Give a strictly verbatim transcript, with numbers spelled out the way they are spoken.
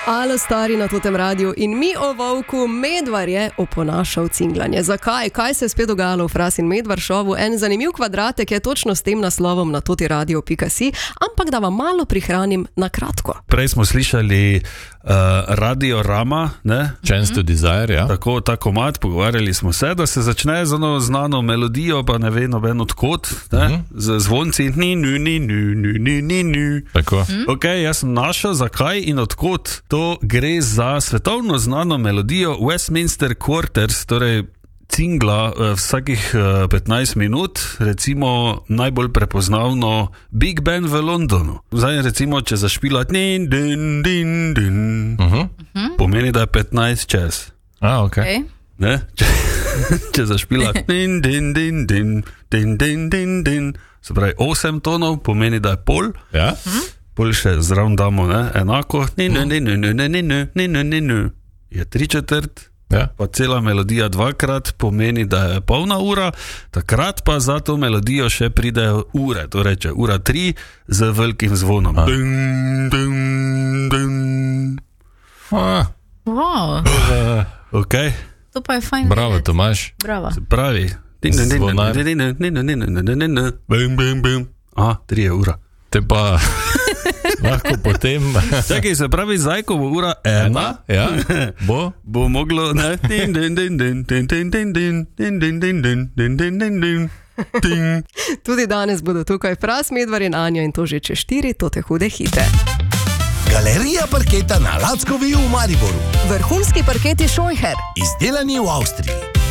Alo, stari na totem radiju in mi o volku Medvar je oponašal cinglanje. Zakaj? Kaj se je spet dogajalo v Fras in Medvar šovu? En zanimiv kvadratek je točno s tem naslovom na toti radio pika si, ampak da vam malo prihranim na kratko. Prej smo slišali uh, Radio Rama, ne? Chance to Desire, ja. Tako, ta komad, pogovarjali smo se, da se začne z eno znano melodijo, pa ne ve noben odkot, ne? Uh-huh. Z zvonci ni, ni, ni, ni, ni, ni, ni, ni. Tako. Uh-huh. Ok, jaz sem našel, zakaj in odkot. To gre za svetovno znano melodijo Westminster Quarters, torej cingla uh, vsakih uh, petnajst minut, recimo najbolj prepoznavno Big Ben v Londonu. Zdaj recimo, če zašpila din, din, din, din, uh-huh. pomeni, da je petnajst čez. A, ok. Okay. Ne? Če, če zašpila din, din, din, din, din, din, din, din, se pravi osem tonov, pomeni, da je pol. Ja? Uh-huh. Pol še zraven damo, ne? Enako, ni, ni, ni, ni, ni, ni, ni, ni, ni, ni, ni. Je tri četrt, ja. Pa cela melodija dvakrat pomeni, da je polna ura, takrat pa za to melodijo še pridejo ure, to reče ura tri z velikim zvonom. Ding, ding, ding. Ah. Wow. Uh, ok. To pa je fajn. Bravo, Tomaž. Bravo. Se pravi, a, tri je ura. Te pa lahko potem... Čakaj, se pravi, zdaj, ko bo ura ena, ja, bo? bo moglo... Ne, din, din, din, din, din, din, din, din, din, din, din, din, din, din, din, din. Tudi danes bodo tukaj Fras, Medvar in Anja in to že čez štiri tote hude hite. Galerija parketa na Lackovi v Mariboru. Vrhunski parketi Scheucher. Izdelani v Avstriji.